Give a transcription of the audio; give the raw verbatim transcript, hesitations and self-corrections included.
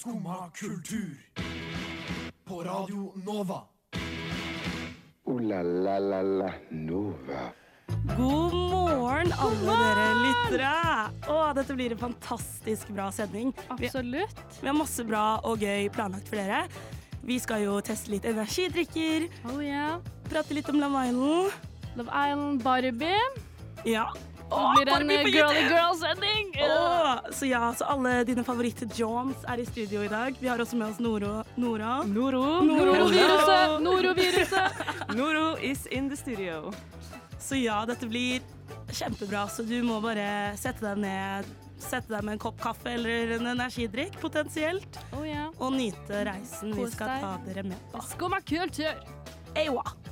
Skumma kultur. På Radio Nova. Ooh la la la la Nova. God morgen, alle dere lyttere. Å, dette blir en fantastisk bra sending. Absolutt. Vi, vi har masse bra og gøy planlagt for dere. Vi skal jo teste litt energidrikker. Oh yeah. Prate litt om Love Island. Love Island Barbie. Ja. Det blir en girly girl-sending. Åh, så ja, så alle dine favoritt-Johns er i studio i dag. Vi har også med oss Noro. Nora. Noro. Noro-viruset. Noro-viruset. Noro is in the studio. Så ja, dette blir kjempebra, så du må bare sette deg ned, sette deg med en kopp kaffe eller en energidrikk, potensielt, Oh yeah. og nyte reisen vi Kos skal deg. ta dere med på. Skumma kultur. Ewa!